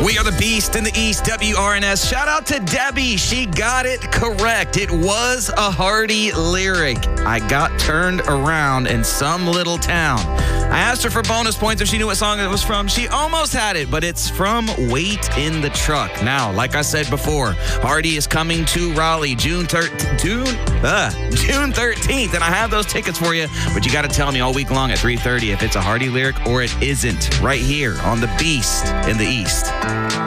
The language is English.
We are the Beast in the East, WRNS. Shout out to Debbie. She got it correct. It was a Hardy lyric. I got turned around in some little town. I asked her for bonus points if she knew what song it was from. She almost had it, but it's from Wait in the Truck. Now, like I said before, Hardy is coming to Raleigh June 13th, and I have those tickets for you, but you got to tell me all week long at 3:30 if it's a Hardy lyric or it isn't, right here on the Beast in the East.